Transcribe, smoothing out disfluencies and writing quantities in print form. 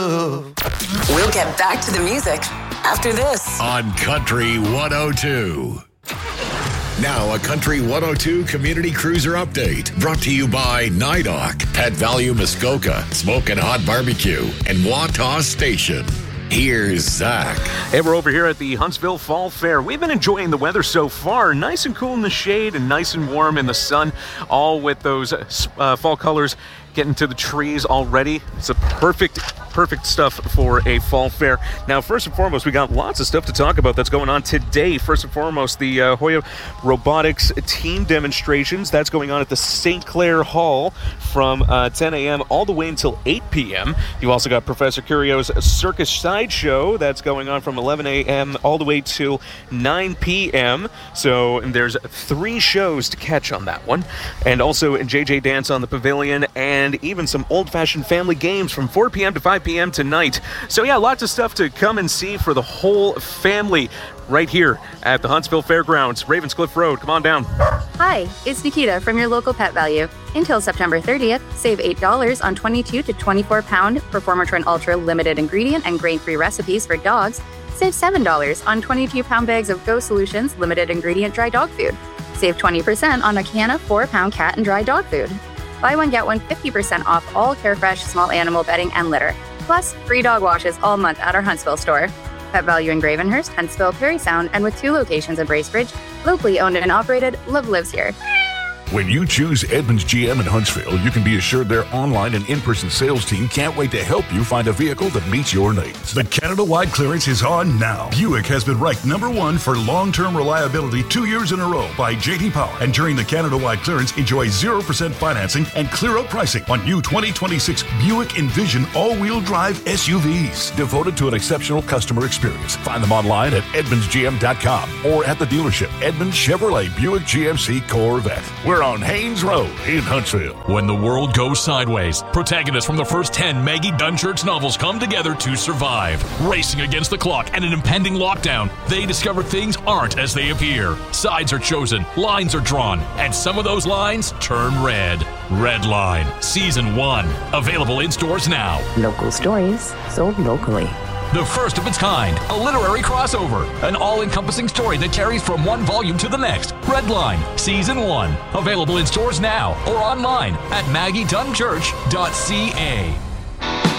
We'll get back to the music after this on Country 102. Now, a Country 102 Community Cruiser update brought to you by NIDOC, Pet Value Muskoka, Smokin' Hot Barbecue, and Wataw Station. Here's Zach. Hey, we're over here at the Huntsville Fall Fair. We've been enjoying the weather so far. Nice and cool in the shade and nice and warm in the sun, all with those fall colors getting to the trees already. It's a perfect stuff for a fall fair. Now, first and foremost, we got lots of stuff to talk about that's going on today. First and foremost, the Hoya Robotics team demonstrations. That's going on at the St. Clair Hall from 10 a.m. all the way until 8 p.m. You also got Professor Curio's Circus Sideshow. That's going on from 11 a.m. all the way till 9 p.m. So there's 3 shows to catch on that one. And also JJ Dance on the Pavilion, and even some old-fashioned family games from 4 p.m. to 5 p.m. tonight. So yeah, lots of stuff to come and see for the whole family right here at the Huntsville Fairgrounds, Ravenscliff Road. Come on down. Hi, it's Nikita from your local Pet Value. Until September 30th, save $8 on 22 to 24-pound Performatrin Ultra limited ingredient and grain-free recipes for dogs. Save $7 on 22-pound bags of Go Solutions limited ingredient dry dog food. Save 20% on a can of 4-pound cat and dry dog food. Buy one, get one 50% off all Carefresh small animal bedding and litter. Plus, free dog washes all month at our Huntsville store. Pet Value in Gravenhurst, Huntsville, Perry Sound, and with 2 locations in Bracebridge. Locally owned and operated, Love lives here. When you choose Edmunds GM in Huntsville, you can be assured their online and in-person sales team can't wait to help you find a vehicle that meets your needs. The Canada-wide clearance is on now. Buick has been ranked #1 for long-term reliability 2 years in a row by J.D. Power. And during the Canada-wide clearance, enjoy 0% financing and clear-out pricing on new 2026 Buick Envision all-wheel drive SUVs. Devoted to an exceptional customer experience. Find them online at edmundsgm.com or at the dealership Edmunds Chevrolet Buick GMC Corvette. We're on Haynes Road in Huntsville. When the world goes sideways, protagonists from the first 10 Maggie Dunchurch novels come together to survive. Racing against the clock and an impending lockdown, they discover things aren't as they appear. Sides are chosen, lines are drawn, and some of those lines turn red. Red Line, Season 1. Available in stores now. Local stories sold locally. The first of its kind, a literary crossover, an all-encompassing story that carries from one volume to the next. Red Line, Season 1. Available in stores now or online at maggiedunchurch.ca.